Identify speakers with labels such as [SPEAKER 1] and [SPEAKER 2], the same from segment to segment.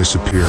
[SPEAKER 1] disappear.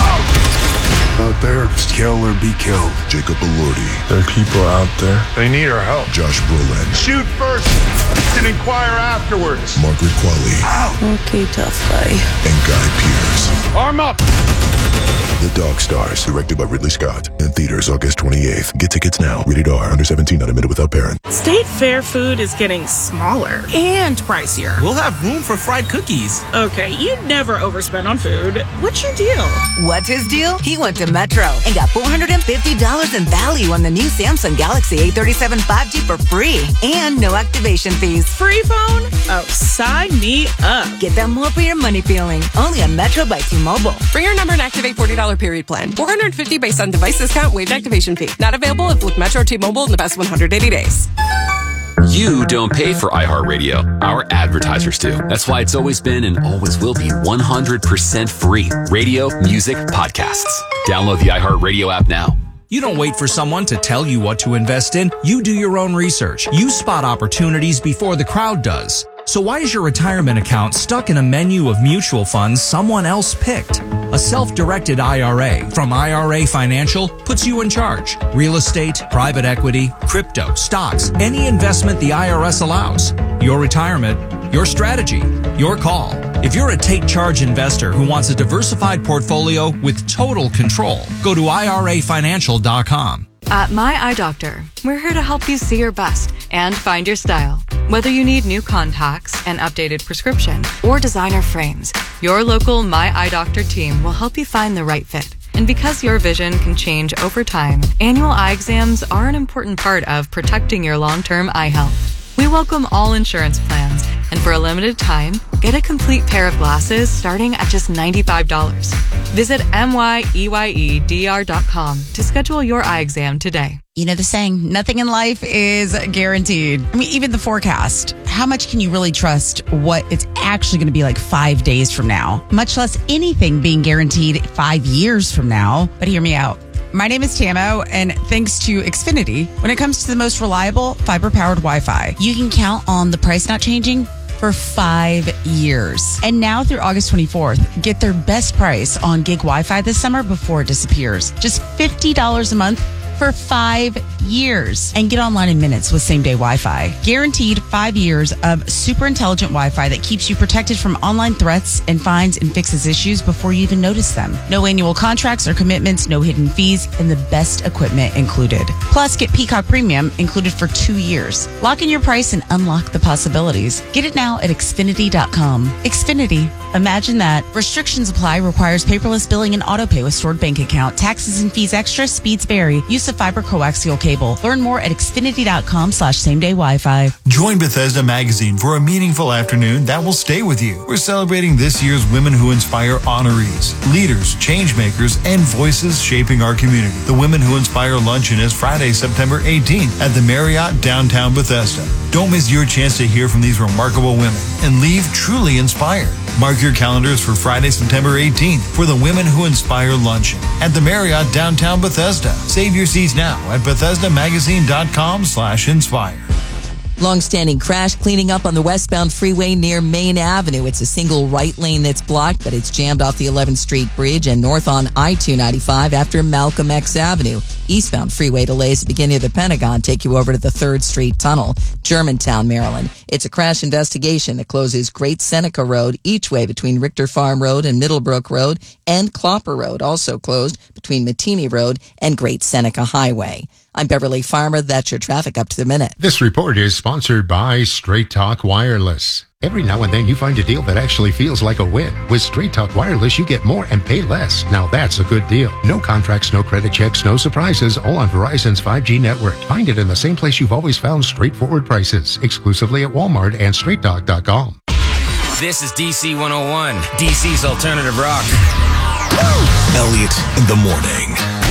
[SPEAKER 1] Out there, it's kill or be killed.
[SPEAKER 2] Jacob Elordi.
[SPEAKER 3] There are people out there.
[SPEAKER 1] They need our help.
[SPEAKER 2] Josh Brolin.
[SPEAKER 1] Shoot first and inquire afterwards.
[SPEAKER 2] Margaret Qualley.
[SPEAKER 4] Okay, tough guy.
[SPEAKER 2] And Guy Pearce.
[SPEAKER 1] Arm up!
[SPEAKER 2] The Dog Stars, directed by Ridley Scott. In theaters August 28th. Get tickets now. Rated R. Under 17. Not admitted without parent.
[SPEAKER 5] State Fair food is getting smaller and pricier.
[SPEAKER 6] We'll have room for fried cookies.
[SPEAKER 5] Okay, you never overspend on food. What's your deal?
[SPEAKER 7] What's his deal? He went to Metro and got $450 in value on the new Samsung Galaxy A37 5G for free and no activation fees.
[SPEAKER 5] Free phone? Oh, sign me up.
[SPEAKER 7] Get that more for your money feeling. Only on Metro by T-Mobile.
[SPEAKER 8] Bring your number and activate $40 period plan. $450 based on device discount, waived activation fee. Not available if with Metro T-Mobile in the past 180 days.
[SPEAKER 9] You don't pay for iHeartRadio. Our advertisers do. That's why it's always been and always will be 100% free. Radio, music, podcasts. Download the iHeartRadio app now.
[SPEAKER 6] You don't wait for someone to tell you what to invest in. You do your own research. You spot opportunities before the crowd does. So why is your retirement account stuck in a menu of mutual funds someone else picked? A self-directed IRA from IRA Financial puts you in charge. Real estate, private equity, crypto, stocks, any investment the IRS allows. Your retirement, your strategy, your call. If you're a take-charge investor who wants a diversified portfolio with total control, go to IRAFinancial.com.
[SPEAKER 10] At My Eye Doctor, we're here to help you see your best and find your style. Whether you need new contacts, an updated prescription, or designer frames, your local My Eye Doctor team will help you find the right fit. And because your vision can change over time, annual eye exams are an important part of protecting your long-term eye health. We welcome all insurance plans, and for a limited time, get a complete pair of glasses starting at just $95. Visit MYEYEDR.com to schedule your eye exam today.
[SPEAKER 11] You know the saying, nothing in life is guaranteed. I mean, even the forecast. How much can you really trust what it's actually going to be like 5 days from now? Much less anything being guaranteed 5 years from now. But hear me out. My name is Tamo, and thanks to Xfinity, when it comes to the most reliable fiber-powered Wi-Fi, you can count on the price not changing for 5 years. And now through August 24th, get their best price on gig Wi-Fi this summer before it disappears. Just $50 a month for 5 years. And get online in minutes with same-day Wi-Fi. Guaranteed 5 years of super intelligent Wi-Fi that keeps you protected from online threats and finds and fixes issues before you even notice them. No annual contracts or commitments, no hidden fees, and the best equipment included. Plus, get Peacock Premium included for 2 years. Lock in your price and unlock the possibilities. Get it now at Xfinity.com. Xfinity. Imagine that. Restrictions apply. Requires paperless billing and autopay with stored bank account. Taxes and fees extra. Speeds vary. Use of fiber coaxial cable. Learn more at Xfinity.com/same-day Wi-Fi.
[SPEAKER 12] Join Bethesda Magazine for a meaningful afternoon that will stay with you. We're celebrating this year's Women Who Inspire honorees, leaders, changemakers, and voices shaping our community. The Women Who Inspire Luncheon is Friday, September 18th at the Marriott downtown Bethesda. Don't miss your chance to hear from these remarkable women and leave truly inspired. Mark your calendars for Friday, September 18th for the Women Who Inspire Luncheon at the Marriott downtown Bethesda. Save your seats now at BethesdaMagazine.com/inspire.
[SPEAKER 13] Long-standing crash cleaning up on the westbound freeway near Main Avenue. It's a single right lane that's blocked, but it's jammed off the 11th Street Bridge and north on I-295 after Malcolm X Avenue. Eastbound freeway delays at the beginning of the Pentagon take you over to the 3rd Street Tunnel, Germantown, Maryland. It's a crash investigation that closes Great Seneca Road each way between Richter Farm Road and Middlebrook Road, and Clopper Road, also closed between Matini Road and Great Seneca Highway. I'm Beverly Farmer. That's your traffic up to the minute.
[SPEAKER 14] This report is sponsored by Straight Talk Wireless. Every now and then you find a deal that actually feels like a win. With Straight Talk Wireless, you get more and pay less. Now that's a good deal. No contracts, no credit checks, no surprises, all on Verizon's 5G network. Find it in the same place you've always found straightforward prices, exclusively at Walmart and StraightTalk.com.
[SPEAKER 15] This is DC 101, DC's alternative rock.
[SPEAKER 2] Elliot in the morning.